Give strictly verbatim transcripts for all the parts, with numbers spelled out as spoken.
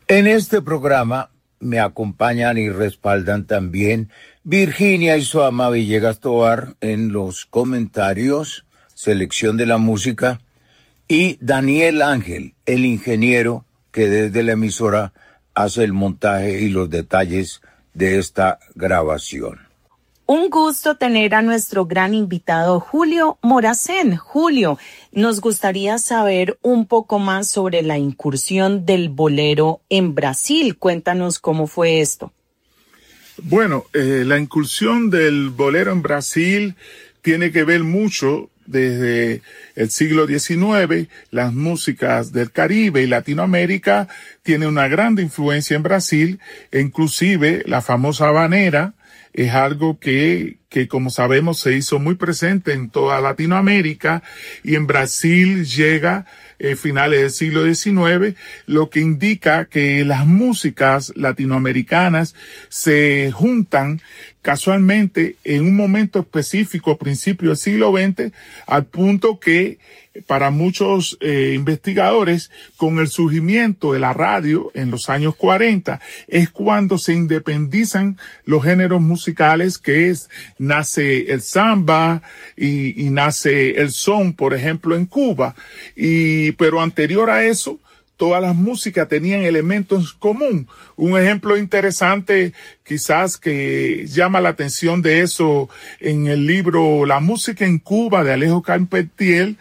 En este programa me acompañan y respaldan también Virginia y su ama Villegas Tovar en los comentarios, selección de la música, y Daniel Ángel, el ingeniero que desde la emisora hace el montaje y los detalles de esta grabación. Un gusto tener a nuestro gran invitado Julio Moracén. Julio, nos gustaría saber un poco más sobre la incursión del bolero en Brasil. Cuéntanos cómo fue esto. Bueno, eh, la incursión del bolero en Brasil tiene que ver mucho desde el siglo diecinueve. Las músicas del Caribe y Latinoamérica tienen una gran influencia en Brasil, e inclusive la famosa habanera es algo que, que como sabemos se hizo muy presente en toda Latinoamérica, y en Brasil llega eh, finales del siglo diecinueve, lo que indica que las músicas latinoamericanas se juntan casualmente en un momento específico, principio del siglo veinte, al punto que para muchos eh, investigadores, con el surgimiento de la radio en los años cuarenta, es cuando se independizan los géneros musicales, que es, nace el samba y, y nace el son, por ejemplo, en Cuba. Y, pero anterior a eso, todas las músicas tenían elementos en común. Un ejemplo interesante, quizás que llama la atención de eso, en el libro La música en Cuba de Alejo Carpentier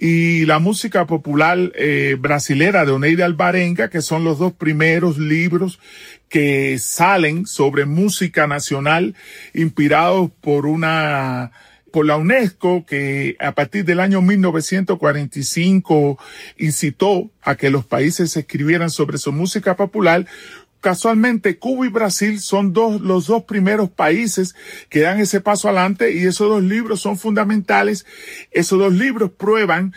y La música popular eh, brasilera de Oneida Alvarenga, que son los dos primeros libros que salen sobre música nacional, inspirados por una por la UNESCO, que a partir del año mil novecientos cuarenta y cinco incitó a que los países escribieran sobre su música popular. Casualmente, Cuba y Brasil son dos, los dos primeros países que dan ese paso adelante, y esos dos libros son fundamentales. Esos dos libros prueban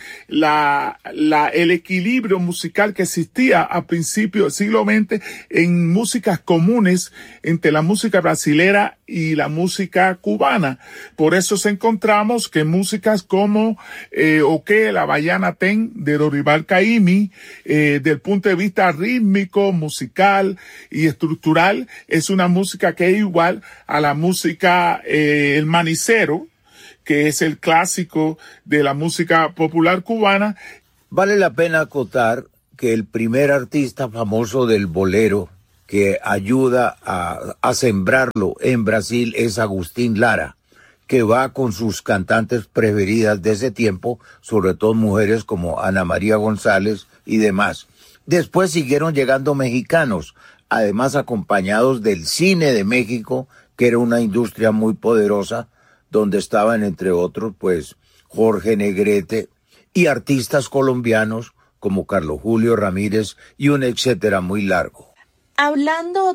la, la, el equilibrio musical que existía a principios del siglo veinte en músicas comunes entre la música brasilera y la música cubana. Por eso encontramos que músicas como eh, Oque, la Baiana Ten de Dorival Caymmi, eh, del punto de vista rítmico, musical y estructural, es una música que es igual a la música eh, el manicero, que es el clásico de la música popular cubana. Vale la pena acotar que el primer artista famoso del bolero que ayuda a, a sembrarlo en Brasil es Agustín Lara, que va con sus cantantes preferidas de ese tiempo, sobre todo mujeres como Ana María González y demás. Después siguieron llegando mexicanos, además acompañados del cine de México, que era una industria muy poderosa, donde estaban, entre otros, pues, Jorge Negrete, y artistas colombianos como Carlos Julio Ramírez y un etcétera muy largo. Hablando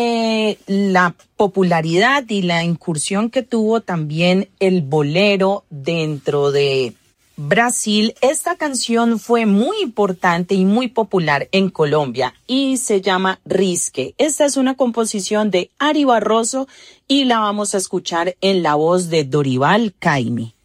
de la popularidad y la incursión que tuvo también el bolero dentro de Brasil, esta canción fue muy importante y muy popular en Colombia y se llama Risque. Esta es una composición de Ari Barroso y la vamos a escuchar en la voz de Dorival Caymmi.